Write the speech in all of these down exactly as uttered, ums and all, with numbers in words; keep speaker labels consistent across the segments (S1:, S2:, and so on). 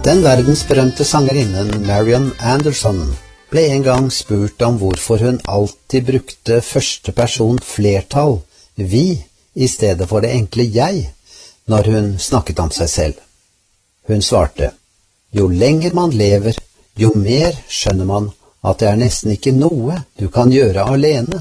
S1: Den verdensberømte sangerinnen Marian Anderson ble en gang spurt om hvorfor hun alltid brukte første person flertall, vi, i stedet for det enkle jeg, når hun snakket om seg selv. Hun svarte, jo lenger man lever, jo mer skjønner man at det er nesten ikke noe du kan gjøre alene.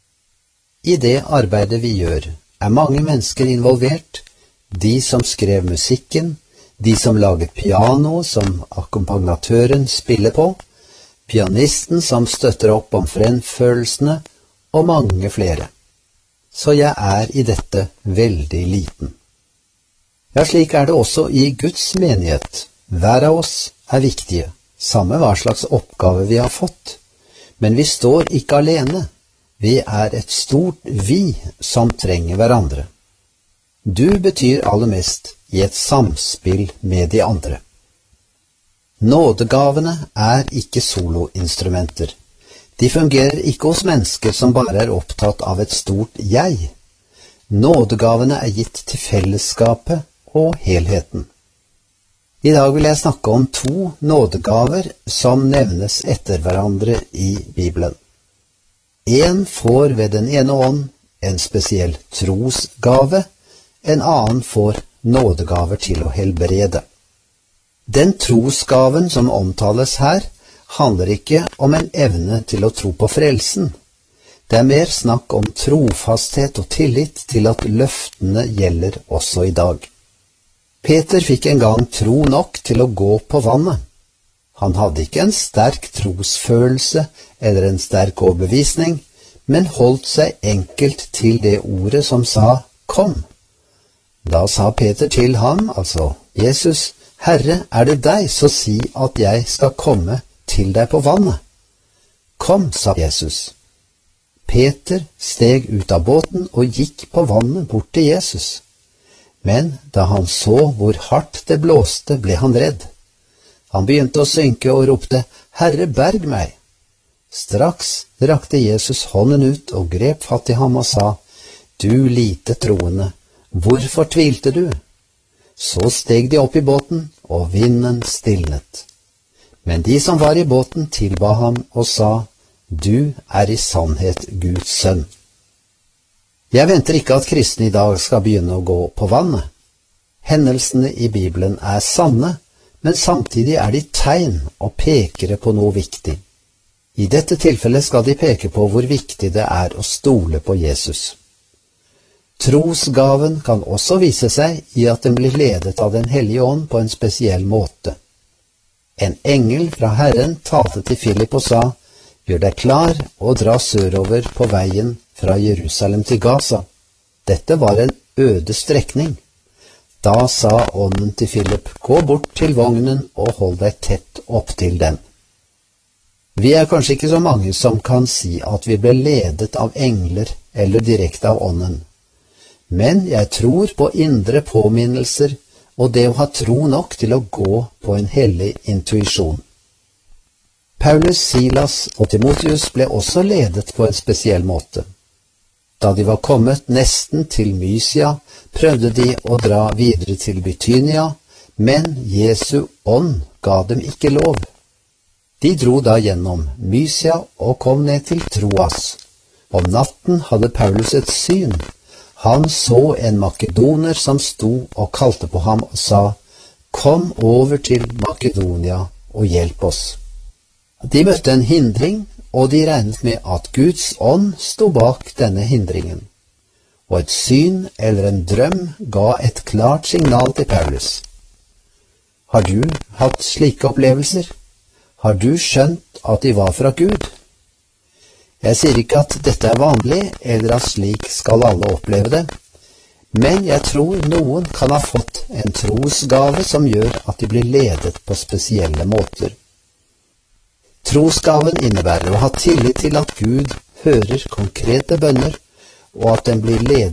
S1: I det arbeidet vi gjør, er mange mennesker involvert, de som skrev musikken, de som laget piano som akkompagnatøren spiller på, pianisten som støtter opp om fremførelsene, og mange flere. Så jeg er i dette veldig liten. Ja, slik er det også i Guds menighet. Hver av oss er viktige, samme hva slags oppgave vi har fått. Men vi står ikke alene. Vi er et stort vi som trenger hverandre. Du betyr aller mest i et samspill med de andre. Nådegavene er ikke soloinstrumenter. De fungerer ikke hos mennesker som bare er opptatt av et stort jeg. Nådegavene er gitt til fellesskapet og helheten. I dag vil jeg snakke om to nådegaver som nevnes etter hverandre i Bibelen. En får ved den ene ånd en spesiell trosgave, en annen får nådegaver til å helbrede. Den trosgaven som omtales her, handler ikke om en evne til å tro på frelsen. Det er mer snakk om trofasthet og tillit til at løftene gjelder også i dag. Peter fikk en gang tro nok til å gå på vannet. Han hadde ikke en sterk trosfølelse eller en sterk overbevisning, men holdt seg enkelt til det ordet som sa «Kom». Da sa Peter til ham, altså Jesus, «Herre, er det deg, så si at jeg skal komme til deg på vannet». «Kom», sa Jesus. Peter steg ut av båten og gikk på vannet bort til Jesus. Men da han så hvor hardt det blåste, ble han redd. Han begynte å synke og ropte, «Herre, berg meg!» Straks rakte Jesus hånden ut og grep fatt i ham og sa, «Du lite troende, hvorfor tvilte du?» Så steg de opp i båten, og vinden stilnet. Men de som var i båten tilba ham og sa, «Du er i sannhet Guds sønn». Jeg venter ikke at kristne i dag skal begynne å gå på vannet. Hendelsene i Bibelen er sanne, men samtidig er de tegn og pekere på noe viktig. I dette tilfellet skal de peke på hvor viktig det er å stole på Jesus. Trosgaven kan også vise seg i at den blir ledet av den hellige ånd på en spesiell måte. En engel fra Herren talte til Philip og sa, «Gjør deg klar og dra sørover på veien fra Jerusalem til Gaza». Dette var en øde strekning. Da sa ånden til Philip, «Gå bort til vognen og hold deg tett opp til den». Vi er kanskje ikke så mange som kan si at vi ble ledet av engler eller direkte av ånden. Men jeg tror på indre påminnelser og det å ha tro nok til å gå på en hellig intuisjon. Paulus, Silas og Timotheus ble også ledet på en spesiell måte. Da de var kommet nesten til Mysia, prøvde de å dra videre til Bytynia, men Jesu ånd ga dem ikke lov. De dro da gjennom Mysia og kom ned til Troas. Om natten hadde Paulus et syn. Han så en makedoner som sto og kalte på ham og sa, «Kom over til Makedonia og hjelp oss». De møtte en hindring, og de regnet med at Guds ånd sto bak denne hindringen. Og et syn eller en drøm ga et klart signal til Paulus. Har du hatt slike opplevelser? Har du skjønt at de var fra Gud? Jeg sier ikke at dette er vanlig, eller at slik skal alle oppleve det, men jeg tror noen kan ha fått en trosgave som gjør at de blir ledet på spesielle måter. Trosgaven innebærer å ha tillit til at Gud hører konkrete bønner, og at den blir ledet